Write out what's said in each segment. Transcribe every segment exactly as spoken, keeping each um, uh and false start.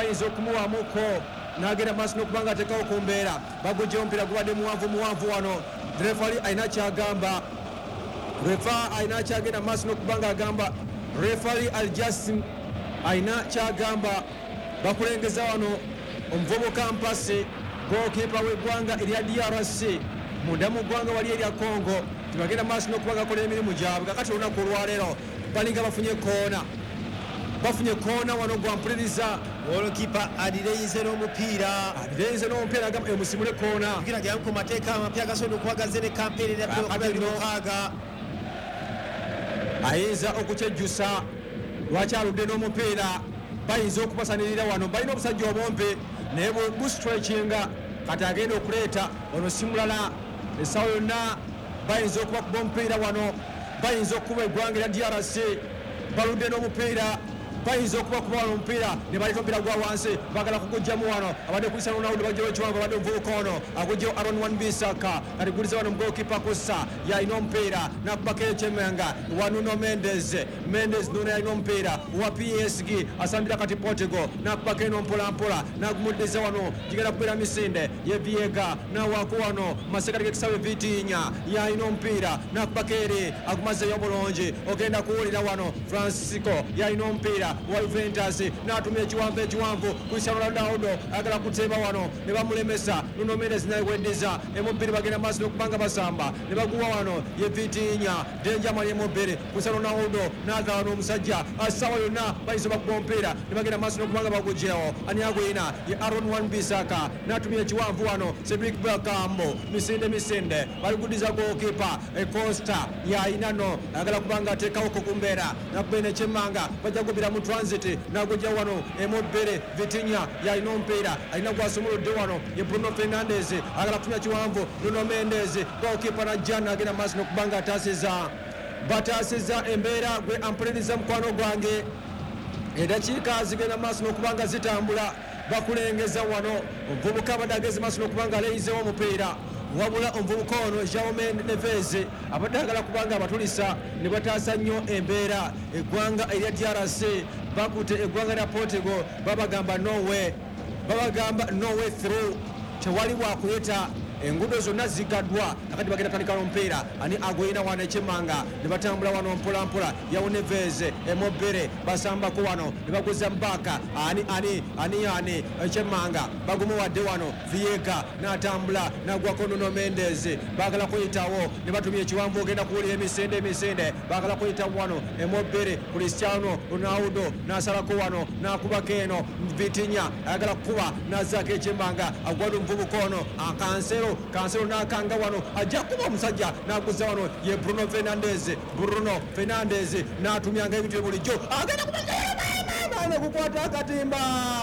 bayinza okumuwaamuko n'agenda maaso n'okubanga ateekawo ku mbeera bagujjawo omupiira gubadde muwanvu muwanvu wano refali alina kyagamba refa alina kyagenda maaso n'okubanga agamba refali aljasim alina kyagamba bakulengeza wano omuvubuka mpasi gookipa w'eggwanga erya D R C munda mu ggwanga wali erya Congo tibagenda maaso n'okubanga akola emirimu gyabwe kakati olunaku olwaleero balinga bafunye koona bafunye koona wano gwampuliriza golokipa adireyize n'omupiira adireyize n'omupiira agamba emusimule koona omupiira gyali ku mateeka amapya agasobola okuwagaze ne kampeeri eryakaaga ayinza okukyejjusa lwaki aludde n'omupiira bayinza okubasanirira wano balina obusajja obumpi naye busitrekinga kati agenda okuleeta ono si mulala essaawa yonna bayinza okubakuba omupiira wano bayinza okuba eggwanga erya D R C baludde n'omupiira bayinza okubakuba wano omupiira ne baleeta omupiira gwa wansi bagala kugujjamu wano abadde Cristiano Ronaldo bajjawo ekiwanvu abadde omuvubuka ono agujjawo Aaron Wan-Bissaka kati guliza wano mugookipa kussa yalina omupiira nakubako ekyemenga wa Nuno Mendes Mendes Nuno yalina omupiira wa P S G asambira kati Portugal nakubako eno mpolampola nagumuddeza wano gigenda kubeera misinde ye Viega nawaako wano masekati gekisawe Vitinha yalina omupiira nakubako eri agumazeyo bulungi ogenda kuwulira wano Francisco yalina omupiira wa Juventus n'atumya ekiwanvu ekiwanvu Cristiano Ronaldo agala kuteeba wano ne bamulemesa Nuno Mendes naye weddiza emubbiri bagenda maaso n'okubanga basamba ne baguwa wano ye Vitinha denjamani emubbiri Cristiano Ronaldo n'agala n'omusajja assaawa yonna bayinza bakuba omupiira ne bagenda maaso n'okubanga bagugyewo ani agwina ye Aaron Wan-Bissaka n'atumya ekiwanvu wano Cedric Bakambu misinde misinde baliguddiza gookipa Costa yayina no agala kubanga ateekawo ku mbeera nakubena ekyemmanga bajja gubira mu transit nagujja wano emubbere Vitinha yalina omupiira alina gwasumuludde wano ye Bruno Fernandes agala kutumya kiwanvu Nuno Mendes gookipa najja n'agenda maaso n'okubanga ataasiza bataasiza embeera gwe ampuliriza mukwano gwange edakiika zigenda maaso n'okubanga zitambula bakulengeza wano omuvubuka abadde ageze maaso n'okubanga aleeyizewo omupiira wabula omuvubuka ono Jaume Neves abadde agala kubanga abatulisa ne bataasa nnyo embeera eggwanga erya D R C bakute eggwanga lya Portugal babagamba nowe babagamba nowe through tewali bwakuyita enguudo zonna zigaddwa akati bagenda tandika omupiira ani agwina wano ekyemmanga ne batambula wano mpolampola yawo Neves emubbere basambako wano ne baguza mbaka ani ani ani ani ekyemmanga bagumuwadde wano Viega n'atambula n'agwako Nuno Mendes bagala kuyitawo ne batumya ekiwanvu ogenda kuwulira emisinde emisinde bagala kuyitawo wano emubbere Cristiano Ronaldo n'asalako wano n'akubako eno Vitinha ayagala kukuba n'azzaako ekyemmanga agwadde omuvubuka ono akansero kansero n'akanga wano ajja kuba omusajja n'aguza wano ye Bruno Fernandes Bruno Fernandes n'atumyanga ebintu bulijjo agenda kubaana kukwata akatimba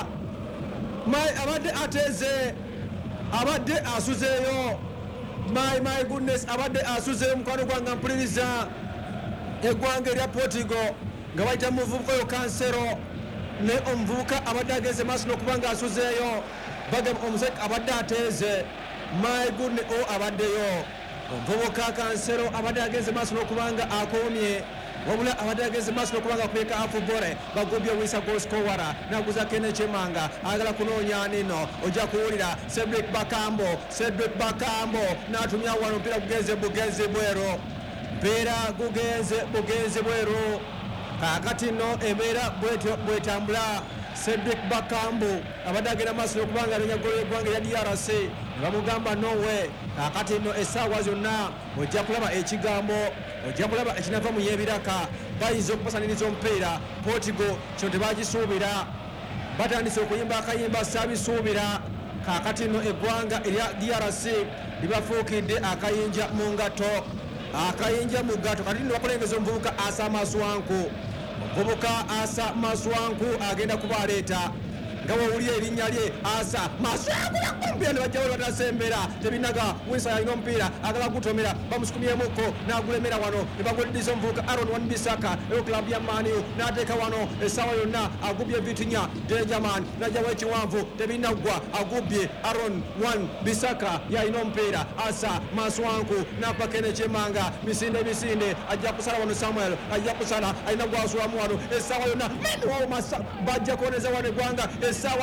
mai abadde ateeze abadde asuzeeyo my my goodness abadde asuzeeyo mukwano gwange mpuliriza eggwanga erya Portugal nga bayita muvubuka oyo kansero ne omuvubuka abadde ageze maaso n'okubanga asuzeeyo bagamba omusajja abadde ateeze my goodness o abaddeyo omuvubuka kansero abadde ageze maaso n'okubanga akoomye wabula abadde ageze maaso n'okubanga akweka afubole bagobye wisa golskowara naguza kene kyemanga agala kunoonya nino ojja kuwulira Cedric Bakambu Cedric Bakambu n'atumya wano mpira gugenze bugenze bwero mpeera gugenze bugenze bwero kakati nno embeera bwetambula Cedric Bakambu abadde agenda maaso n'okubanga alenya golo y'eggwanga erya D R C ne bamugamba nowe kakati nno essaawa zonna ojja kulaba ekigambo ojja kulaba ekinava mu y'ebiraka bayinza okupasaniriza omupiira Portugal kino tebagisuubira batandise okuyimba akayimba saabisuubira kakati nno eggwanga erya D R C libafuukidde akayinja mu ngato akayinja mu gato kati nno bakulengeza omuvubuka Asa Maswanku omuvubuka Asa Maswanku agenda kubaleeta nga wawulira erinnya lye Asa Maswanku yakumpira ne bajjawo batasembera tebinaga Winsa yalina omupiira agala gutomera bamusukumyemukko n'agulemera wano ne bagweddiza omuvubuka Aaron Wan-Bissaka eyo klabu ya Man U n'ateeka wano essaawa yonna agubye Vitinha Denjaman n'ajjawo ekiwanvu tebinaggwa agubye Aaron Wan-Bissaka yalina omupiira Asa Maswanku n'apaka n'ekyemmanga misinde misinde ajja kusala wano Samuel ajja kusala alina gwasulamu wano essaawa yonna meni wawo bajja kuwoneza wano eggwanga essaawa